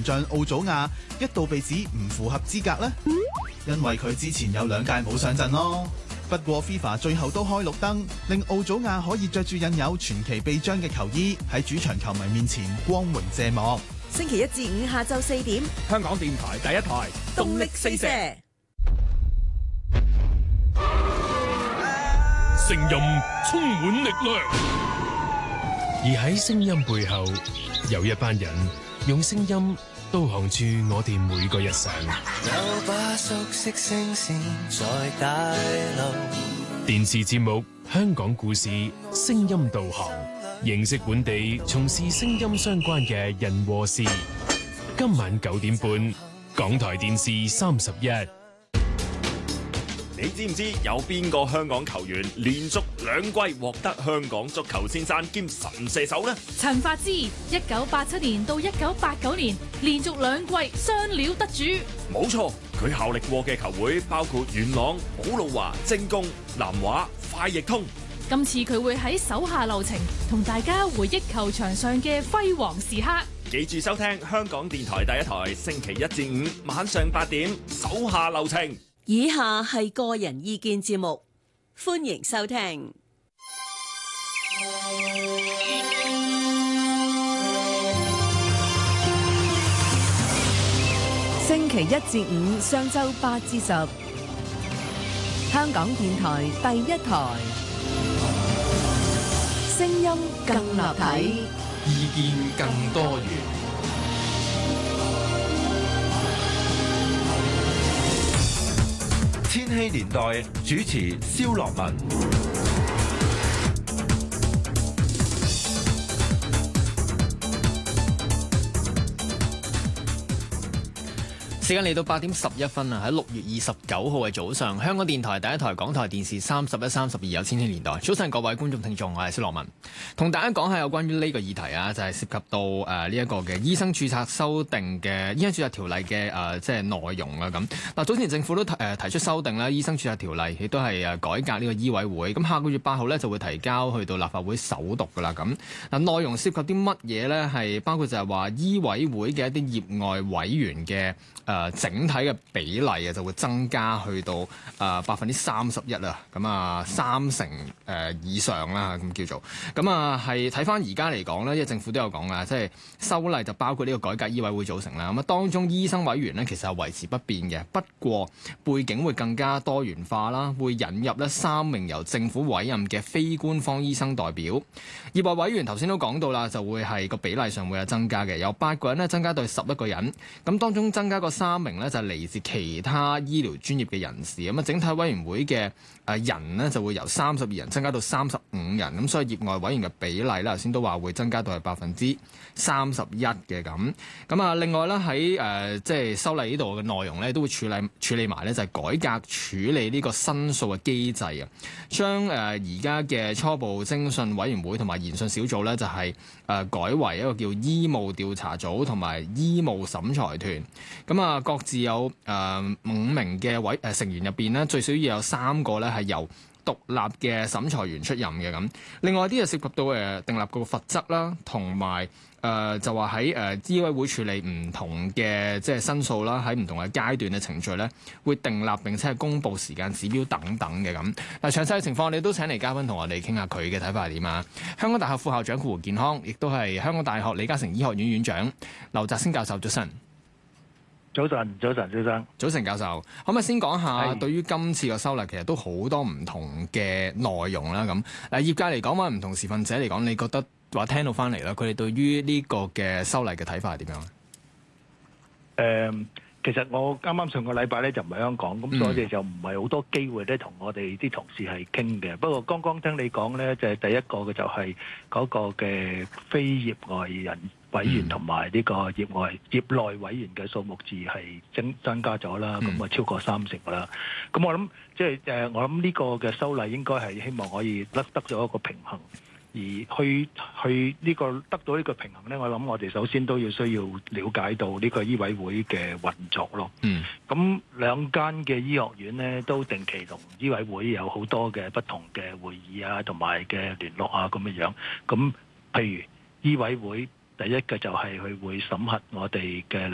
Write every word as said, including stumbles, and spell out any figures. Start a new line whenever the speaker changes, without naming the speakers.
將奧祖亞一度被指唔符合資格呢？因為佢之前有兩屆冇上陣咯。不過 FIFA 最後都開綠燈，令奧祖亞可以着住印有傳奇臂章嘅球衣喺主場球迷面前光榮謝幕。
星期一至五下晝四點，
香港電台第一台
動力四射，
聲音充滿力量，而喺聲音背後，有一班人用聲音導航住我哋每個日常。
有把熟悉聲線在大路。
電視節目《香港故事》聲音導航，認識本地從事聲音相關嘅人和事。今晚九點半，港台電視三十一。
你知唔知有邊個香港球員連續兩季獲得香港足球先生兼神射手呢？
陳發之，一九八七年到一九八九年連續兩季雙料得主。
冇錯，佢效力過嘅球會包括元朗、寶路華、精工、南華、快易通。
今次佢會喺手下留情，同大家回憶球場上嘅輝煌時刻。
記住收聽香港電台第一台，星期一至五晚上八點，手下留情。
以下係個人意見節目，歡迎收聽。星期一至五上晝八至十，香港電台第一台，聲音更立體，
意見更多元。千禧年代主持蕭樂文。
時間嚟到八點十一分啊！喺六月二十九號嘅早上，香港電台第一台、港台電視三十一、三十二有千禧年代。早晨各位觀眾聽眾，我係蕭樂文，同大家講下有關於呢個議題啊，就係、是、涉及到誒呢一個嘅醫生註冊修訂嘅醫生註冊條例嘅誒、呃、即係內容啊咁。嗱，早前政府都誒、呃、提出修訂啦，醫生註冊條例亦都係誒改革呢個醫委會。咁下個月八號呢就會提交去到立法會首讀噶啦咁。嗱，內容涉及啲乜嘢呢？係包括就係話醫委會嘅一啲業外委員嘅。誒、呃、整體嘅比例啊，就會增加去到誒百分之三十一啊，咁啊三成誒、呃、以上啦，咁叫做咁啊，係睇翻而家嚟講咧，因為政府都有講啊，即係修例就包括呢個改革醫委會組成啦。咁啊，當中醫生委員咧其實係維持不變嘅，不過背景會更加多元化啦，會引入咧三名由政府委任嘅非官方醫生代表。業外委員頭先都講到啦，就會係個比例上會有增加嘅，由八個人咧增加到十一個人。咁當中增加個三名咧就係嚟自其他醫療專業嘅人士，咁啊整體委員會嘅誒人呢就會由三十二人增加到三十五人，咁所以業外委員嘅比例咧頭先都話會增加到係百分之三十一嘅咁。咁啊另外咧喺誒即係修例呢度嘅內容咧都會處理處理埋咧就係改革處理呢個申訴嘅機制啊，將誒而家嘅初步偵訊委員會同埋研訊小組咧就係誒改為一個叫醫務調查組同埋醫務審裁團，咁啊各自有誒、呃、五名嘅委誒、呃、成員入邊咧，最少要有三個咧係由獨立嘅審裁員出任嘅咁。另外啲就涉及到誒、呃、訂立個罰則啦，同埋誒就話喺誒醫委會處理唔同嘅即係申訴啦，喺唔同嘅階段嘅程序咧，會訂立並且係公佈時間指標等等嘅咁。嗱，詳細嘅情況，我哋都請嚟嘉賓同我哋傾下佢嘅睇法係點啊？香港大學副校長胡健康，亦都係香港大學李嘉誠醫學院院長劉澤星教授，早晨。
早晨，早晨，先生。
早晨，教授，可唔可以先講下對於今次嘅修例，其實都好多唔同嘅內容啦。咁誒，業界嚟講或唔同持份者嚟講，你覺得話聽到翻嚟啦，佢哋對於呢個嘅修例嘅睇法係點樣？誒、
嗯，其實我啱啱上個禮拜咧就唔喺香港，咁所以我哋就唔係好多機會咧同我哋啲同事係傾嘅。不過剛剛聽你講咧，就係、是、第一個嘅就係嗰個嘅非業外人委員同埋呢個業外業內委員嘅數目字係增增加咗啦，咁啊超過三成啦。咁我諗即係誒，我諗呢個嘅修例應該係希望可以得得咗一個平衡，而去去呢個得到呢個平衡咧，我諗我哋首先都要需要了解到呢個醫委會嘅運作咯。嗯，咁兩間嘅醫學院咧都定期同醫委會有好多嘅不同嘅會議啊，同埋嘅聯絡啊咁嘅樣。咁譬如醫委會。第一個就係佢會審核我哋嘅